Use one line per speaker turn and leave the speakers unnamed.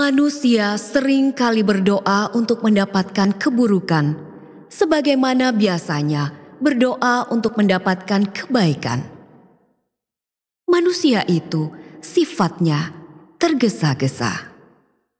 Manusia sering kali berdoa untuk mendapatkan keburukan, sebagaimana biasanya berdoa untuk mendapatkan kebaikan. Manusia itu sifatnya tergesa-gesa.